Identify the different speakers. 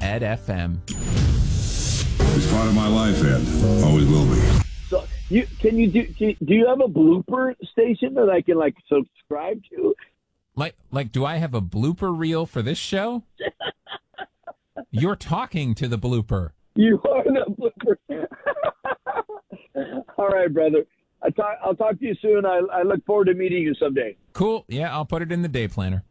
Speaker 1: Ed FM.
Speaker 2: It's part of my life, Ed. Always will be.
Speaker 3: So do you have a blooper station that I can subscribe to?
Speaker 1: Like, do I have a blooper reel for this show? You're talking to the blooper.
Speaker 3: You are the blooper. All right, brother. I'll talk to you soon. I look forward to meeting you someday.
Speaker 1: Cool. Yeah, I'll put it in the day planner.